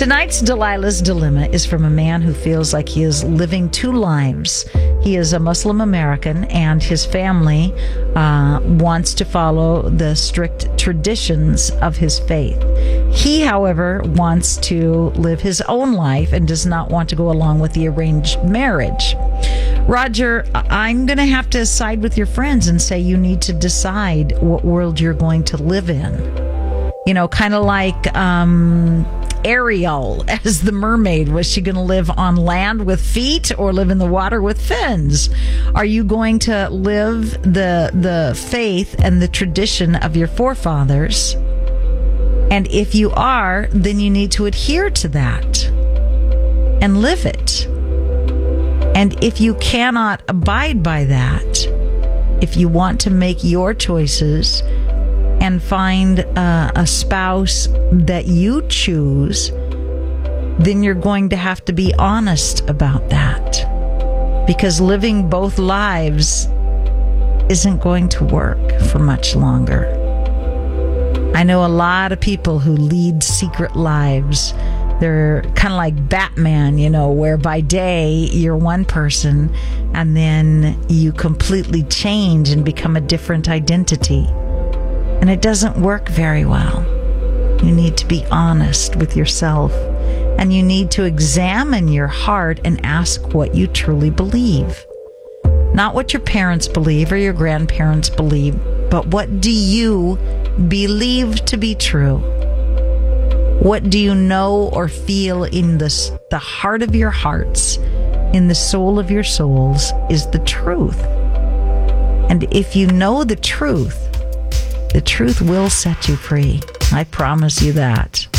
Tonight's Delilah's Dilemma is from a man who feels like he is living two lives. He is a Muslim American, and his family wants to follow the strict traditions of his faith. He, however, wants to live his own life and does not want to go along with the arranged marriage. Roger, I'm going to have to side with your friends and say you need to decide what world you're going to live in. You know, kind of like Ariel as the mermaid. Was she going to live on land with feet or live in the water with fins? Are you going to live the faith and the tradition of your forefathers? And if you are, then you need to adhere to that and live it. And if you cannot abide by that, if you want to make your choices and find a spouse that you choose, then you're going to have to be honest about that. Because living both lives isn't going to work for much longer. I know a lot of people who lead secret lives. They're kind of like Batman, you know, where by day you're one person and then you completely change and become a different identity. And it doesn't work very well. You need to be honest with yourself, and you need to examine your heart and ask what you truly believe. Not what your parents believe or your grandparents believe, but what do you believe to be true? What do you know or feel in the heart of your hearts, in the soul of your souls, is the truth? And if you know the truth will set you free. I promise you that.